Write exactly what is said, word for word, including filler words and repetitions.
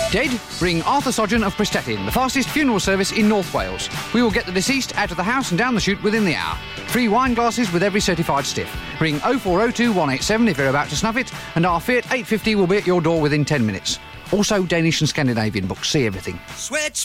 Dead? Bring Arthur Sodgen of Prestatyn, the fastest funeral service in North Wales. We will get the deceased out of the house and down the chute within the hour. Free wine glasses with every certified stiff. Ring oh four oh two, one eight seven if you're about to snuff it, and our Fiat eight fifty will be at your door within ten minutes. Also Danish and Scandinavian books. See everything. Switch